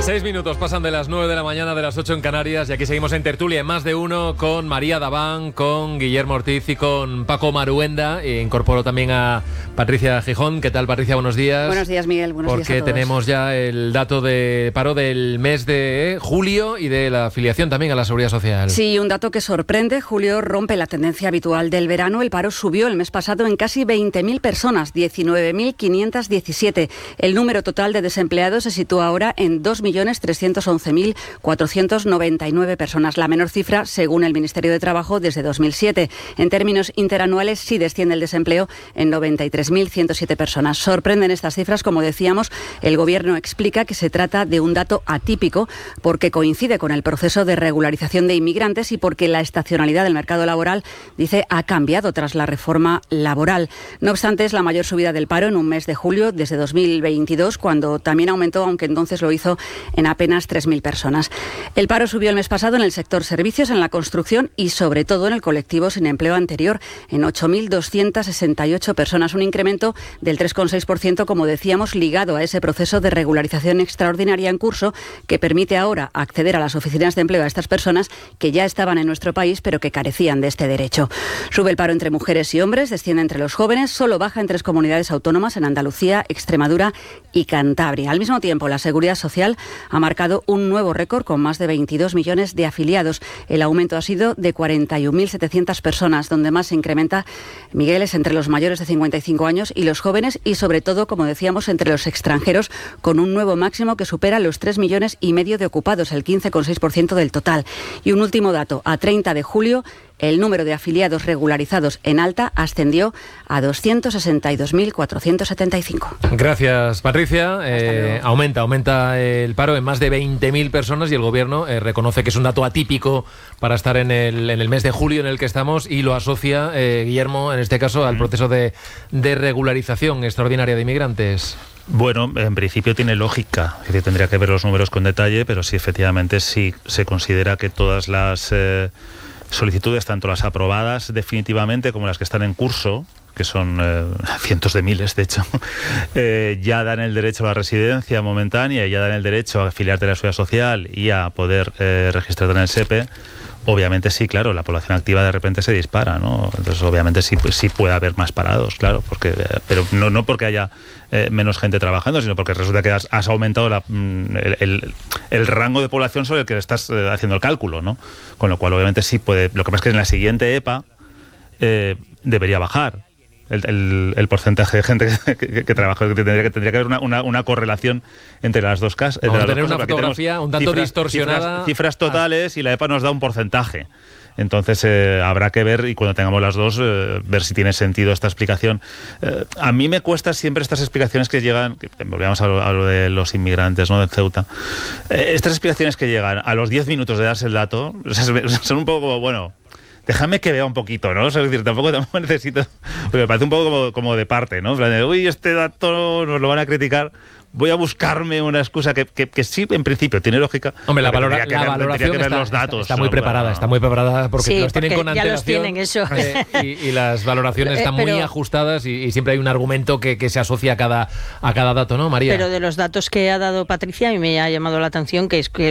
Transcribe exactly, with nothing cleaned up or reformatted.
Seis minutos pasan de las nueve de la mañana, de las ocho en Canarias, y aquí seguimos en tertulia en Más de Uno con María Daván, con Guillermo Ortiz y con Paco Maruenda. E incorporo también a Patricia Gijón. ¿Qué tal, Patricia? Buenos días. Buenos días, Miguel. Buenos días a Porque todos. tenemos ya el dato de paro del mes de julio y de la afiliación también a la Seguridad Social. Sí, un dato que sorprende. Julio rompe la tendencia habitual del verano. El paro subió el mes pasado en casi veinte mil personas, diecinueve mil quinientos diecisiete. El número total de desempleados se sitúa ahora en dos millones trescientos once mil cuatrocientos noventa y nueve personas, la menor cifra según el Ministerio de Trabajo desde dos mil siete. En términos interanuales sí desciende el desempleo en noventa y tres mil ciento siete personas. Sorprenden estas cifras, como decíamos. El Gobierno explica que se trata de un dato atípico porque coincide con el proceso de regularización de inmigrantes y porque la estacionalidad del mercado laboral, dice, ha cambiado tras la reforma laboral. No obstante, es la mayor subida del paro en un mes de julio desde dos mil veintidós, cuando también aumentó, aunque entonces lo hizo en apenas tres mil personas. El paro subió el mes pasado en el sector servicios, en la construcción y sobre todo en el colectivo sin empleo anterior, en ocho mil doscientos sesenta y ocho personas, un incremento del tres coma seis por ciento, como decíamos, ligado a ese proceso de regularización extraordinaria en curso que permite ahora acceder a las oficinas de empleo a estas personas que ya estaban en nuestro país pero que carecían de este derecho. Sube el paro entre mujeres y hombres, desciende entre los jóvenes, solo baja en tres comunidades autónomas, en Andalucía, Extremadura y Cantabria. Al mismo tiempo, la Seguridad Social ha marcado un nuevo récord con más de veintidós millones de afiliados. El aumento ha sido de cuarenta y un mil setecientas personas, donde más se incrementa, Miguel, es entre los mayores de cincuenta y cinco años y los jóvenes y sobre todo, como decíamos, entre los extranjeros, con un nuevo máximo que supera los tres millones y medio de ocupados, el quince coma seis por ciento del total. Y un último dato, a treinta de julio, el número de afiliados regularizados en alta ascendió a doscientos sesenta y dos mil cuatrocientos setenta y cinco. Gracias, Patricia. Eh, aumenta, aumenta el paro en más de veinte mil personas y el Gobierno eh, reconoce que es un dato atípico para estar en el, en el mes de julio en el que estamos y lo asocia, eh, Guillermo, en este caso, al proceso de, de regularización extraordinaria de inmigrantes. Bueno, en principio tiene lógica, es decir, tendría que ver los números con detalle, pero sí, efectivamente, sí se considera que todas las eh, solicitudes, tanto las aprobadas definitivamente como las que están en curso, que son eh, cientos de miles, de hecho, eh, ya dan el derecho a la residencia momentánea, ya dan el derecho a afiliarte a la Seguridad Social y a poder eh, registrarte en el S E P E. Obviamente sí, claro, la población activa de repente se dispara, ¿no? Entonces obviamente sí, pues, sí puede haber más parados, claro, porque eh, pero no, no porque haya eh, menos gente trabajando, sino porque resulta que has, has aumentado la, el, el, el rango de población sobre el que estás eh, haciendo el cálculo, ¿no? Con lo cual obviamente sí puede. Lo que pasa es que en la siguiente E P A eh, debería bajar el, el, el porcentaje de gente que, que, que trabaja, que tendría que tendría que haber una, una, una correlación entre las dos casas. Vamos a tener una fotografía un tanto cifras, distorsionada. Cifras, cifras totales y la E P A nos da un porcentaje. Entonces eh, habrá que ver, y cuando tengamos las dos, eh, ver si tiene sentido esta explicación. Eh, a mí me cuesta siempre estas explicaciones que llegan, que, volvemos a lo, a lo de los inmigrantes, ¿no?, de Ceuta. Eh, estas explicaciones que llegan a los diez minutos de darse el dato, son un poco como, bueno, déjame que vea un poquito, ¿no? O sea, es decir, tampoco, tampoco necesito, porque me parece un poco como, como de parte, ¿no? En plan de, uy, este dato nos lo van a criticar. Voy a buscarme una excusa que, que, que sí, en principio, tiene lógica. Hombre, la, valora, que la ver, valoración que ver está, los datos, está, está muy ¿no? preparada, Para... está muy preparada porque sí, los tienen porque con ya antelación. Los tienen, eso. Eh, y, y las valoraciones están pero, muy ajustadas y, y siempre hay un argumento que, que se asocia a cada, a cada dato, ¿no, María? Pero de los datos que ha dado Patricia, a mí me ha llamado la atención que es que